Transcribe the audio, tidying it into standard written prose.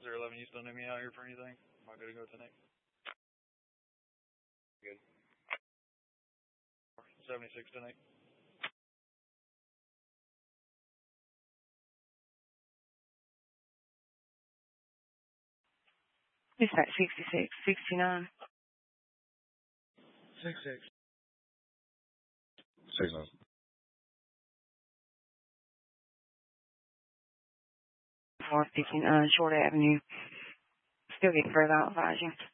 011, you still need me out here for anything? Am I good to go tonight? Good. 76 tonight. Dispatch 66, 69. 66. 69. Speaking, Short Avenue. Still getting further, I'll advise you.